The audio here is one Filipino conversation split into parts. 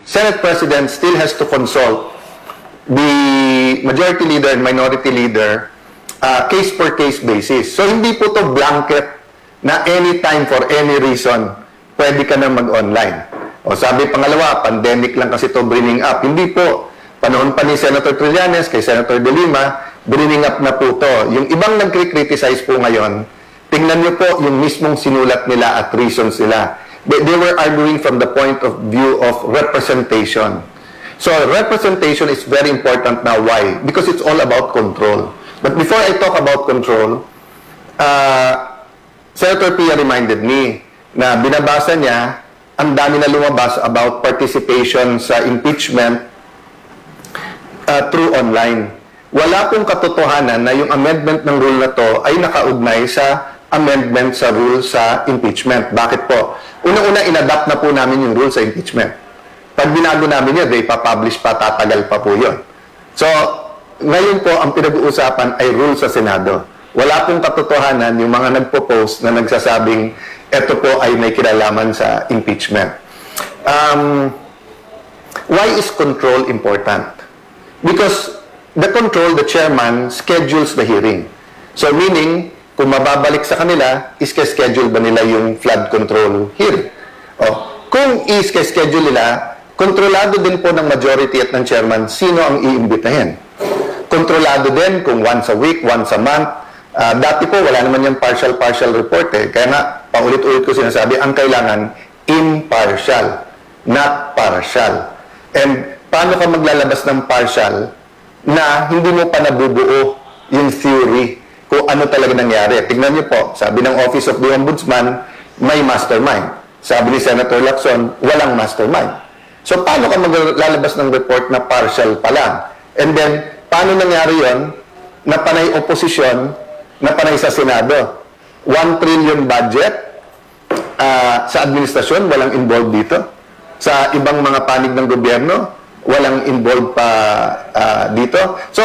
Senate President still has to consult the Majority Leader and Minority Leader case per case basis. So hindi po to blanket na anytime for any reason pwede ka na mag-online. O sabi pangalawa, pandemic lang kasi to bringing up. Hindi po. Panahon pa ni Senator Trillanes kay Senator De Lima, bringing up na po to. Yung ibang nag-criticize po ngayon, tingnan niyo po yung mismong sinulat nila at reasons nila. They were arguing from the point of view of representation. So representation is very important now. Why? Because it's all about control. But before I talk about control, Senator Pia reminded me na binabasa niya ang dami na lumabas about participation sa impeachment through online. Wala pong katotohanan na yung amendment ng rule na to ay nakaugnay sa amendment sa rule sa impeachment. Bakit po? Unang-una, inadapt na po namin yung rule sa impeachment. Pag binago namin yun, they papublish pa, tatagal pa po yun. So, ngayon po, ang pinag-uusapan ay rule sa Senado. Wala pong katotohanan yung mga nagpo-post na nagsasabing ito po ay may kinalaman sa impeachment. Why is control important? Because the control, the chairman, schedules the hearing. So meaning, kung mababalik sa kanila, iske-schedule ba nila yung flood control hearing? O, kung iske-schedule nila, kontrolado din po ng majority at ng chairman sino ang iimbitahin. Kontrolado din kung once a week, once a month. Dati po, wala naman yung partial report eh. Kaya nga, paulit-ulit ko sinasabi, ang kailangan impartial, not partial. And paano ka maglalabas ng partial na hindi mo pa nabubuo yung theory kung ano talaga nangyari? Tignan niyo po, sabi ng Office of the Ombudsman, may mastermind. Sabi ni Senator Lacson, walang mastermind. So, paano ka maglalabas ng report na partial pa lang? And then, paano nangyari yon na panay oposisyon, na panay sa Senado? 1 trillion budget sa administrasyon, walang involved dito. Sa ibang mga panig ng gobyerno, walang involved pa dito. So,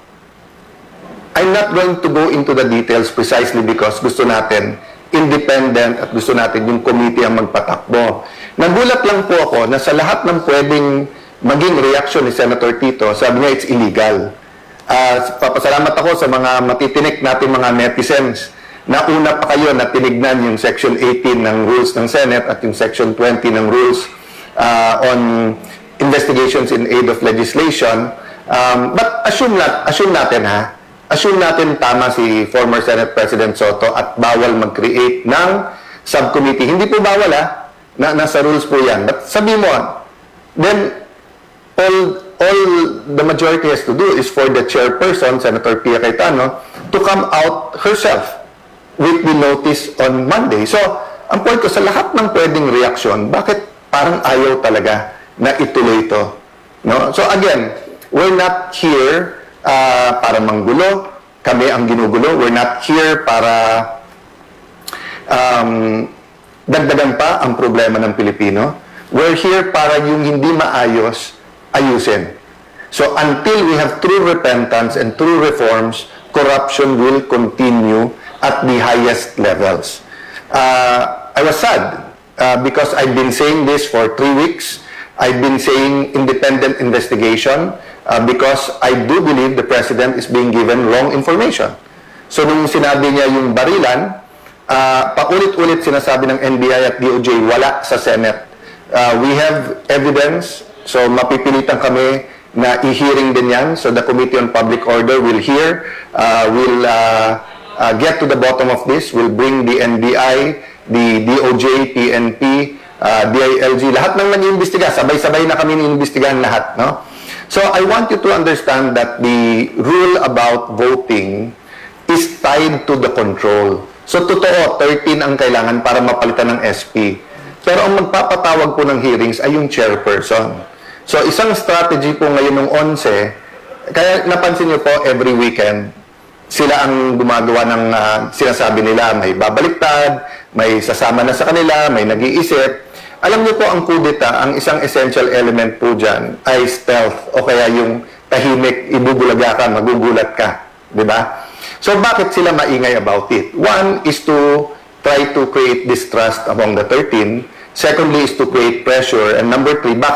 I'm not going to go into the details precisely because gusto natin independent at gusto natin yung committee ang magpatakbo. Nagulat lang po ako na sa lahat ng pwedeng maging reaction ni Senator Tito, sabi niya it's illegal. Papasalamat ako sa mga matitinik natin mga netizens na una pa kayo na tinignan yung Section 18 ng Rules ng Senate at yung Section 20 ng Rules on investigations in aid of legislation. But assume natin tama si former Senate President Soto at bawal mag-create ng subcommittee. Hindi po bawal na nasa rules po yan. But sabi mo, then all the majority has to do is for the chairperson, Senator Pia Cayetano, to come out herself with the notice on Monday. So, ang point ko, sa lahat ng pwedeng reaksyon, bakit parang ayaw talaga na ituloy ito? No? So again, we're not here para manggulo. Kami ang ginugulo. We're not here para dagdagan pa ang problema ng Pilipino. We're here para yung hindi maayos, ayusin. So until we have true repentance and true reforms, corruption will continue at the highest levels. I was sad because I've been saying this for 3 weeks. I've been saying independent investigation because I do believe the President is being given wrong information. So nung sinabi niya yung barilan, paulit-ulit sinasabi ng NBI at DOJ, wala sa Senate. We have evidence, so mapipilitan kami na i-hearing din yan. So the Committee on Public Order will hear, will get to the bottom of this, will bring the NBI, the DOJ, PNP, DILG, lahat ng nag-iimbestiga, sabay-sabay na kami nag-iimbestigahan lahat, no? So I want you to understand that the rule about voting is tied to the control. So totoo, 13 ang kailangan para mapalitan ng SP. Pero ang magpapatawag po ng hearings ay yung chairperson. So isang strategy po ngayon ng 11, kaya napansin niyo po every weekend, sila ang gumagawa ng sinasabi nila, may babaliktad, may sasama na sa kanila, may nag-iisip. Alam niyo po, ang kudeta, ang isang essential element po dyan ay stealth o kaya yung tahimik, ibubulaga ka, magugulat ka. Diba? So, bakit sila maingay about it? One is to try to create distrust among the 13. Secondly is to create pressure. And number 3, bakit